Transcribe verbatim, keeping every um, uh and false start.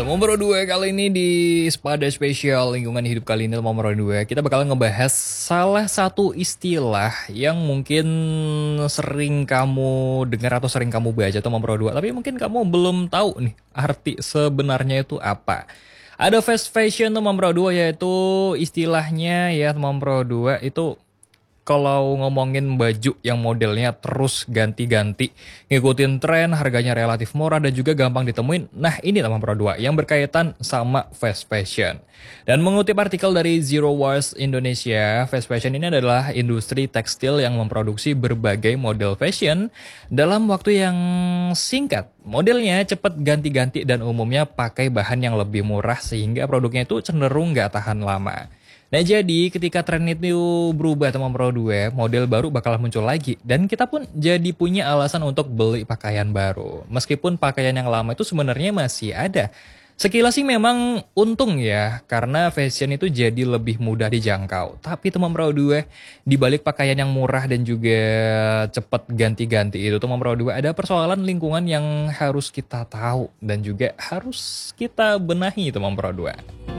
Teman Pro dua kali ini di Spada Spesial Lingkungan Hidup kali ini Teman Pro dua kita bakal ngebahas salah satu istilah yang mungkin sering kamu dengar atau sering kamu baca Teman Pro dua, tapi mungkin kamu belum tahu nih arti sebenarnya itu apa. Ada fast fashion Teman Pro dua, yaitu istilahnya ya Teman Pro dua itu kalau ngomongin baju yang modelnya terus ganti-ganti, ngikutin tren, harganya relatif murah dan juga gampang ditemuin. Nah, ini Teman Pro dua yang berkaitan sama fast fashion. Dan mengutip artikel dari Zero Waste Indonesia, fast fashion ini adalah industri tekstil yang memproduksi berbagai model fashion dalam waktu yang singkat. Modelnya cepat ganti-ganti dan umumnya pakai bahan yang lebih murah sehingga produknya itu cenderung nggak tahan lama. Nah, jadi ketika tren itu berubah Teman Pro dua, model baru bakal muncul lagi. Dan kita pun jadi punya alasan untuk beli pakaian baru. Meskipun pakaian yang lama itu sebenarnya masih ada. Sekilas sih memang untung ya, karena fashion itu jadi lebih mudah dijangkau. Tapi Teman Pro dua, dibalik pakaian yang murah dan juga cepat ganti-ganti itu, Teman Pro dua ada persoalan lingkungan yang harus kita tahu. Dan juga harus kita benahi Teman Pro dua.